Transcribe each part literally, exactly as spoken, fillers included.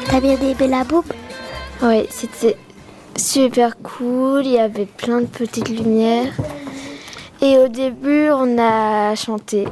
T'as bien aimé la boum? Oui, c'était super cool, il y avait plein de petites lumières. Et au début, on a chanté.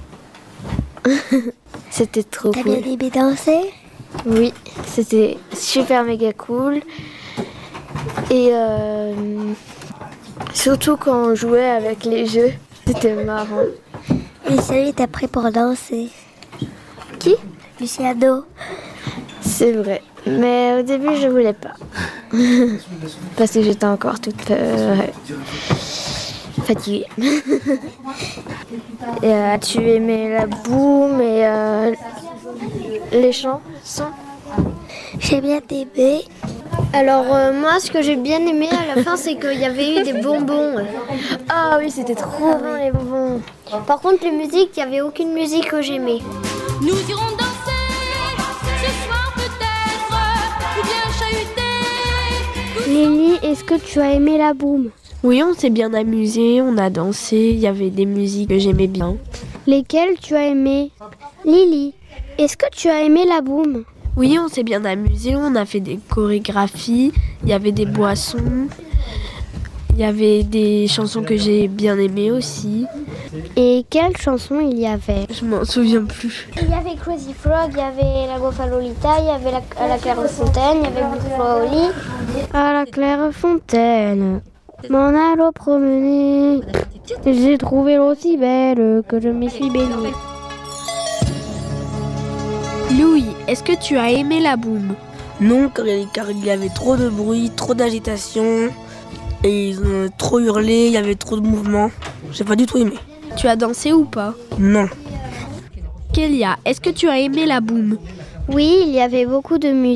C'était trop T'as cool. bien aimé danser? Oui, c'était super méga cool. Et euh, surtout quand on jouait avec les jeux, c'était marrant. Et celui t'as prêt pour danser? Qui? Luciano. C'est vrai. Mais au début, je voulais pas. Parce que j'étais encore toute euh, fatiguée. Et euh, as-tu aimé la boum et euh, les chansons? J'ai bien aimé. Alors euh, moi, ce que j'ai bien aimé à la fin, c'est qu'il y avait eu des bonbons. Ah oui, c'était trop bon les bonbons. Par contre, les musiques, il n'y avait aucune musique que j'aimais. Nous irons danser ce soir peut-être, ou bien chahuter. Lily, est-ce que tu as aimé la boum? Oui, on s'est bien amusé, on a dansé, il y avait des musiques que j'aimais bien. Lesquelles tu as aimé? Lily, est-ce que tu as aimé la boum? Oui, on s'est bien amusé, on a fait des chorégraphies, il y avait des boissons, il y avait des chansons que j'ai bien aimées aussi. Et quelles chansons il y avait? Je m'en souviens plus. Il y avait Crazy Frog, il y avait la Gofalolita, il y avait la, à la Clairefontaine, il y avait Bouffon au lit. À la Clairefontaine, m'en allant promener, j'ai trouvé l'eau si belle que je m'y suis baignée. Louis, est-ce que tu as aimé la boum? Non, car il car il y avait trop de bruit, trop d'agitation, et ils ont trop hurlé, il y avait trop de mouvements. J'ai pas du tout aimé. Tu as dansé ou pas? Non. Kélia, est-ce que tu as aimé la boum? Oui, il y avait beaucoup de musique.